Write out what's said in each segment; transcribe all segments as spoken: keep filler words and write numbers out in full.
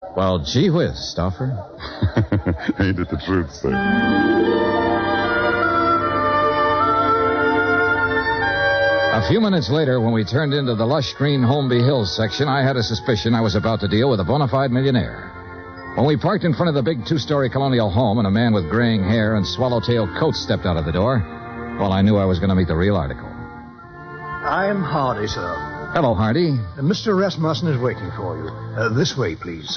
Well, gee whiz, Stauffer. Ain't it the truth, sir? A few minutes later, when we turned into the lush green Holmby Hills section, I had a suspicion I was about to deal with a bona fide millionaire. When we parked in front of the big two-story colonial home and a man with graying hair and swallowtail coat stepped out of the door, well, I knew I was going to meet the real article. I'm Hardy, sir. Hello, Hardy. Uh, Mister Rasmussen is waiting for you. Uh, this way, please.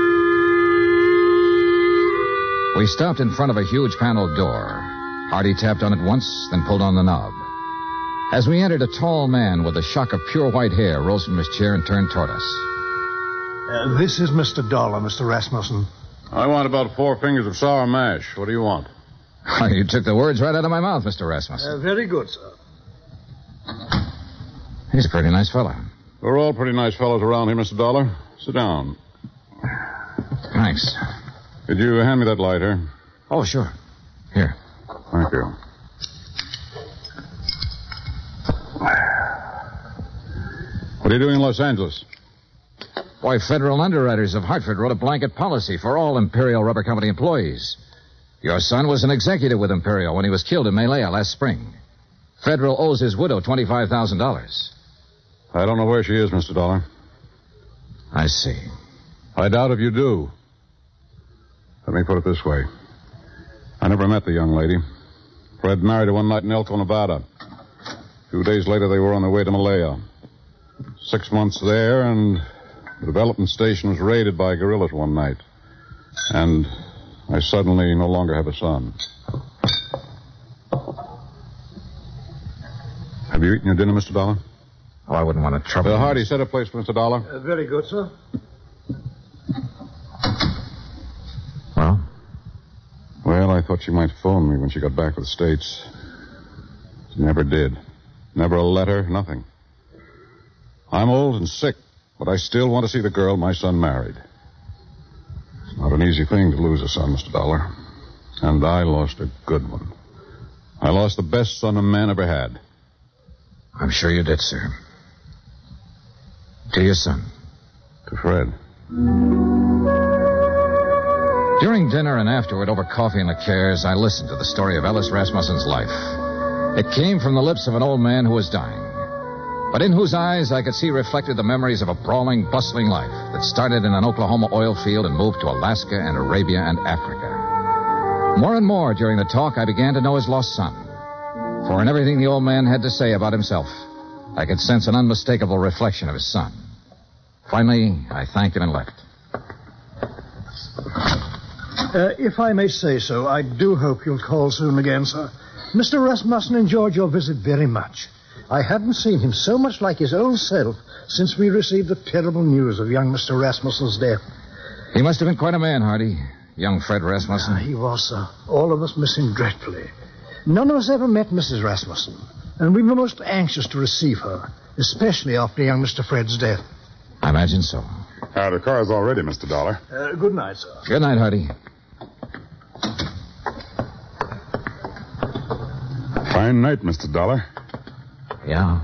We stopped in front of a huge paneled door. Hardy tapped on it once, then pulled on the knob. As we entered, a tall man with a shock of pure white hair rose from his chair and turned toward us. Uh, this is Mister Dollar, Mister Rasmussen. I want about four fingers of sour mash. What do you want? You took the words right out of my mouth, Mister Rasmussen. Uh, very good, sir. He's a pretty nice fellow. We're all pretty nice fellows around here, Mister Dollar. Sit down. Thanks. Could you hand me that lighter? Oh, sure. Here. Thank you. What are you doing in Los Angeles? Why, federal underwriters of Hartford wrote a blanket policy for all Imperial Rubber Company employees. Your son was an executive with Imperial when he was killed in Malaya last spring. Federal owes his widow twenty-five thousand dollars. I don't know where she is, Mister Dollar. I see. I doubt if you do. Let me put it this way. I never met the young lady. Fred married her one night in Elko, Nevada. A few days later, they were on their way to Malaya. Six months there, and the development station was raided by guerrillas one night. And I suddenly no longer have a son. Have you eaten your dinner, Mister Dollar? Oh, I wouldn't want to trouble Uh, you. Hardy, set a place for Mister Dollar. Uh, very good, sir. Well? Well, I thought she might phone me when she got back to the States. She never did. Never a letter, nothing. I'm old and sick, but I still want to see the girl my son married. It's not an easy thing to lose a son, Mister Dollar. And I lost a good one. I lost the best son a man ever had. I'm sure you did, sir. To your son. To Fred. During dinner and afterward, over coffee and liqueurs, I listened to the story of Ellis Rasmussen's life. It came from the lips of an old man who was dying, but in whose eyes I could see reflected the memories of a brawling, bustling life that started in an Oklahoma oil field and moved to Alaska and Arabia and Africa. More and more during the talk, I began to know his lost son. For in everything the old man had to say about himself, I could sense an unmistakable reflection of his son. Finally, I thanked him and left. Uh, if I may say so, I do hope you'll call soon again, sir. Mister Rasmussen enjoyed your visit very much. I hadn't seen him so much like his old self since we received the terrible news of young Mister Rasmussen's death. He must have been quite a man, Hardy. Young Fred Rasmussen. Uh, he was, sir. All of us miss him dreadfully. None of us ever met Missus Rasmussen, and we were most anxious to receive her, especially after young Mister Fred's death. I imagine so. Uh, the car's all ready, Mister Dollar. Uh, good night, sir. Good night, Hardy. Fine night, Mister Dollar. Yeah.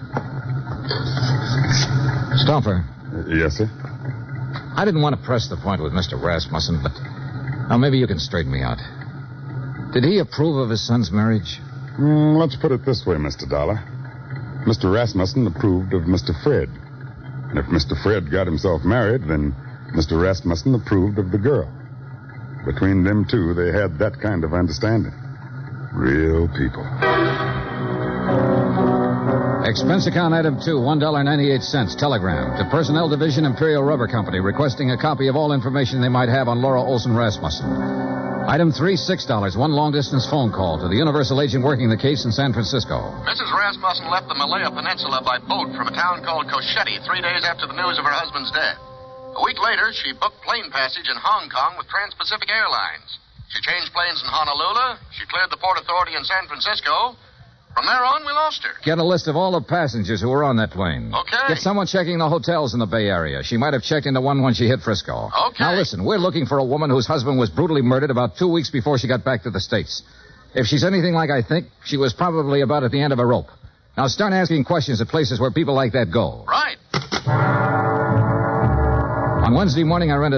Stauffer. Uh, yes, sir? I didn't want to press the point with Mister Rasmussen, but now maybe you can straighten me out. Did he approve of his son's marriage? Mm, let's put it this way, Mister Dollar. Mister Rasmussen approved of Mister Fred. And if Mister Fred got himself married, then Mister Rasmussen approved of the girl. Between them two, they had that kind of understanding. Real people. Expense account item two, one dollar and ninety-eight cents. Telegram to Personnel Division, Imperial Rubber Company, requesting a copy of all information they might have on Laura Olson Rasmussen. Item three, six dollars. One long-distance phone call to the Universal agent working the case in San Francisco. Missus Rasmussen left the Malaya Peninsula by boat from a town called Cosheti three days after the news of her husband's death. A week later, she booked plane passage in Hong Kong with Trans-Pacific Airlines. She changed planes in Honolulu. She cleared the Port Authority in San Francisco. From there on, we lost her. Get a list of all the passengers who were on that plane. Okay. Get someone checking the hotels in the Bay Area. She might have checked into one when she hit Frisco. Okay. Now listen, we're looking for a woman whose husband was brutally murdered about two weeks before she got back to the States. If she's anything like I think, she was probably about at the end of a rope. Now start asking questions at places where people like that go. Right. On Wednesday morning, I rented